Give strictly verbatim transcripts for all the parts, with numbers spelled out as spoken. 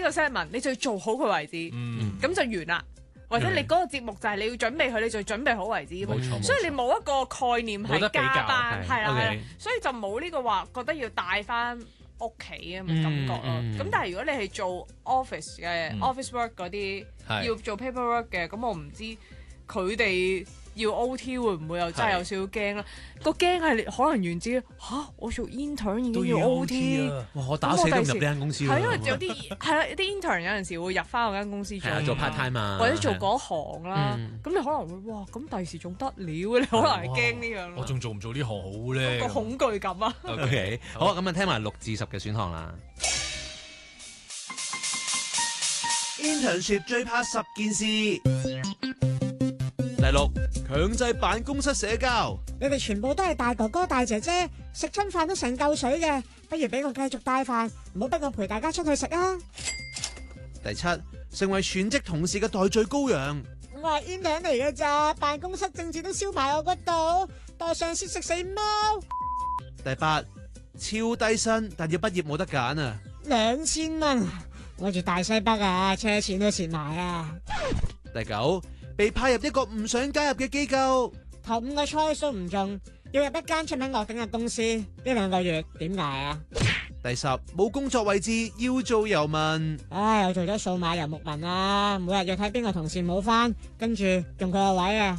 個 segment，你就要做好佢為止，咁、 嗯、 就完啦。或者你嗰個節目就係你要準備佢，你就準備好為止。 冇錯， 所以你冇一個概念係加班，係啦， okay. 所以就冇呢個話覺得要帶翻屋企咁嘅感覺咯。咁、嗯嗯、但係如果你係做 office 嘅、嗯、office work 嗰啲，要做 paperwork 嘅，咁我唔知佢哋要 O T 會唔會又真係有少少驚啦？個驚係可能源自嚇我做 intern 已經要 O T， 哇！我打死都唔入呢間公司喎。 係因為有啲係啦，有啲 intern 有陣時會入翻嗰間公司做， 做 part time 啊， 或者做嗰行啦。咁你可能會哇，咁第時仲得了？你可能係驚呢樣。 我仲做唔做呢行好咧？ 個恐懼感啊。 OK， 好啊，咁啊聽埋六至十嘅選項啦。 Internship 最怕十件事。 第六，強制辦公室社交。 你哋全部都係大哥哥大姐姐，食親飯都成嚿水嘅，不如俾我繼續帶飯，唔好逼我陪大家出去食啊！ 第七，成為全職同事嘅代罪羔羊。 我係 intern 嚟嘅咋，辦公室政治都燒埋我嗰度，代上司食死貓。 第八，超低薪，但要畢業冇得揀啊！ 兩千蚊，我住大西北啊，車錢都蝕埋啊！ 第九，被派入一個唔想加入嘅機構， 頭五個 choice 都唔中，要入一間出名樂鼎嘅公司，呢兩個月點捱啊？ 第十，冇工作位置，要做遊民。 唉，我做咗數碼遊牧民啊，每日要睇邊個同事冇返，跟住用佢個位啊。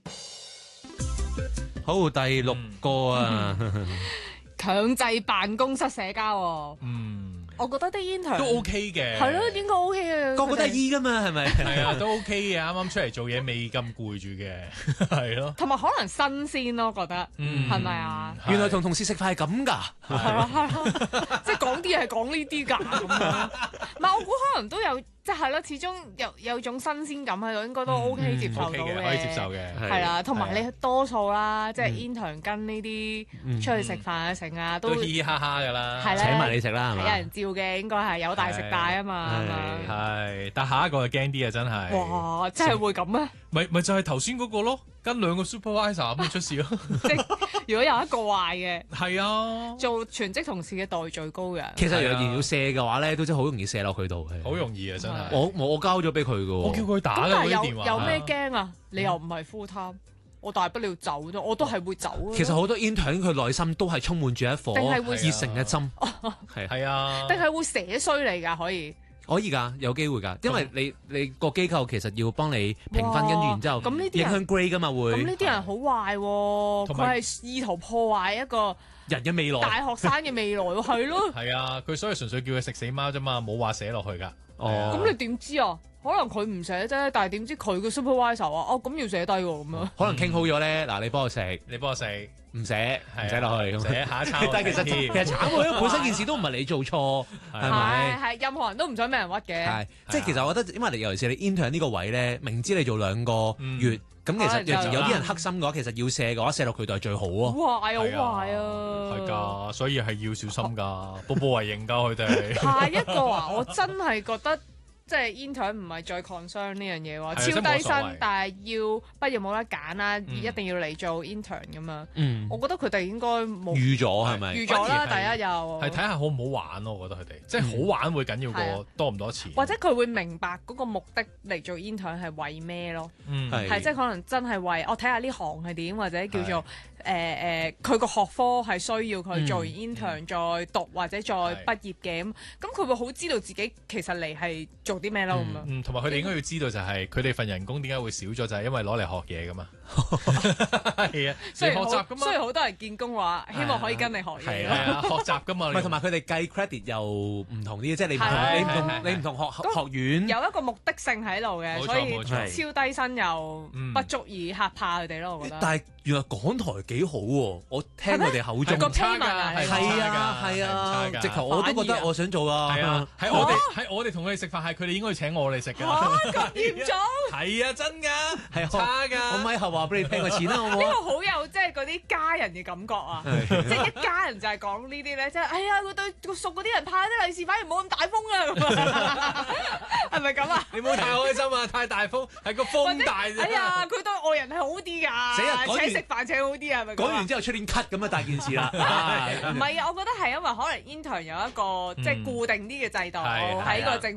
好，第六個啊， 強制辦公室社交喎。 嗯。 我覺得啲 intern 都 OK 嘅， 係咯，應該 OK 嘅， 個個都係 E 噶嘛，係咪？ 係啊，都 OK 嘅，啱啱出嚟做嘢未咁攰住嘅，係咯。 同埋可能新鮮咯，覺得，係咪啊？ 原來同同事食飯係咁㗎， 係啊係啊，即係講啲嘢係講呢啲㗎咁樣。唔係，我估可能都有，即係咯，始終有有種新鮮感喺度，應該都 OK 接受到嘅， 可以接受嘅。 係啦，同埋你多數啦，即係 intern 跟呢啲出去食飯啊成啊， 都嘻嘻哈哈㗎啦， 係啦， 請埋你食啦，係嘛？ 有人照嘅應該係有大食大啊嘛， 係，但下一個就驚啲啊，真係。 哇！真係會咁咩？ 咪咪就係頭先嗰個咯，跟兩個 supervisor 咁出事咯。 即如果有一個壞嘅， 係啊， 做全職同事嘅代罪羔羊。 其實若然要卸嘅話咧，都真係好容易卸落佢度嘅。 好容易啊，真係。 我我交咗俾佢嘅， 我叫佢打㗎嗰啲電話。 有咩驚啊？你又唔係 full time。我大不了走啫，我都係會走。 其實好多 intern 佢內心都係充滿住一顆熱誠嘅心， 係係啊， 定係會寫衰你㗎？可以可以㗎，有機會㗎，因為你你個機構其實要幫你評分，跟住然之後影響 grade 㗎嘛會。 咁呢啲人好壞喎，佢係意圖破壞一個人嘅未來， 大學生嘅未來喎，係咯。 係啊，佢所以純粹叫佢食死貓啫嘛，冇話寫落去㗎。 哦， 咁你點知啊？可能佢唔寫啫，但係點知佢個 supervisor 啊？哦，咁要寫低喎，咁樣。 可能傾好咗咧，嗱，你幫我食， 你幫我食， 唔寫，唔寫落去， 寫下一餐。 但係其實其實慘喎，因為本身件事都唔係你做錯，係咪？ 係任何人都唔想俾人屈嘅。 係，即係其實我覺得，因為你尤其是你 intern 呢個位咧，明知你做兩個月，咁其實若然有啲人黑心嘅話，其實要卸嘅話，卸落佢度係最好啊。 壞好壞啊！ 係㗎，所以係要小心㗎，步步為營㗎佢哋。 下一個啊，我真係覺得。即係 intern 唔係最 concern 呢樣嘢喎，超低薪，但係要畢業冇得揀啦，嗯、一定要嚟做 intern 咁樣。嗯，我覺得佢哋應該冇預咗係咪？ 預咗啦，第一又係睇下好唔好玩咯，我覺得佢哋即係好玩會緊要過多唔多錢。 或者佢會明白嗰個目的嚟做 intern 係為咩咯？嗯，係即係可能真係為我睇下呢行係點，或者叫做。誒誒，佢、呃、個學科係需要佢做完 intern、嗯、再讀或者再畢業嘅咁，咁佢會好知道自己其實嚟係做啲咩咯咁啊。 嗯，同埋佢哋應該要知道就係佢哋份人工點解會少咗，就係因為攞嚟學嘢噶嘛。係啊，所以學習噶嘛。所以好多人見工話希望可以跟你學嘢。 係啊，學習噶嘛。 同埋佢哋計 credit 又唔同啲，即係你唔同你唔同你唔同學學院有一個目的性喺度嘅，所以超低薪又不足以嚇怕佢哋咯，我覺得。 但係原來港台幾好喎，我聽佢哋口中個差㗎， 係啊係啊，直頭我都覺得我想做啊。 係啊，喺我哋喺我哋同佢哋食飯，係佢哋應該要請我哋食㗎。 咁嚴重？ 係啊，真㗎， 係差㗎。 我咪後話俾你聽個錢啦，好唔好？ 呢個好有即係嗰啲家人嘅感覺啊！即係一家人就係講呢啲咧，即係哎呀，佢對個熟嗰啲人派啲利是反而冇咁大風啊！係咪咁啊？ 你唔好太開心啊！太大風係個風大啫。 哎呀，佢對外人係好啲㗎，請食飯請好啲啊！係咪講完之後出年 cut 咁啊大件事啦。 唔係啊，我覺得係因為可能 intern 有一個即係固定啲嘅制度喺個政